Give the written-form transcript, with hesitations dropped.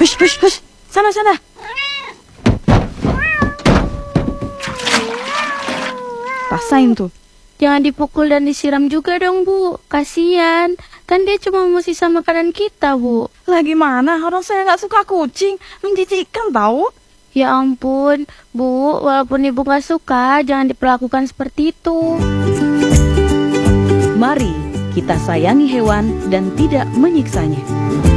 Hush, hush, hush. Sana, sana. Rasain tuh. Jangan dipukul dan disiram juga dong, Bu. Kasian. Kan dia cuma mau sisa makanan kita, Bu. Lagi mana? Orang saya nggak suka kucing. Menjijikkan tahu. Ya ampun, Bu. Walaupun Ibu nggak suka, jangan diperlakukan seperti itu. Mari kita sayangi hewan dan tidak menyiksanya.